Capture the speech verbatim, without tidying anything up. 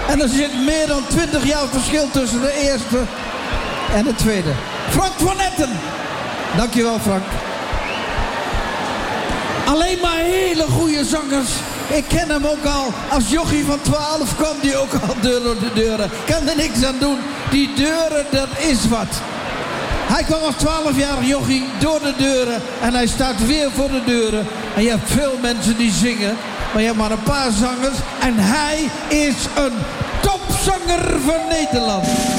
En er zit meer dan twintig jaar verschil tussen de eerste en de tweede. Frank van Etten. Dankjewel, Frank. Alleen maar hele goede zangers. Ik ken hem ook al. Als jochie van twaalf kwam die ook al deur door de deuren. Kan er niks aan doen. Die deuren, dat is wat. Hij kwam als twaalfjarig jochie door de deuren. En hij staat weer voor de deuren. En je hebt veel mensen die zingen. Maar je hebt maar een paar zangers. En hij is een topzanger van Nederland.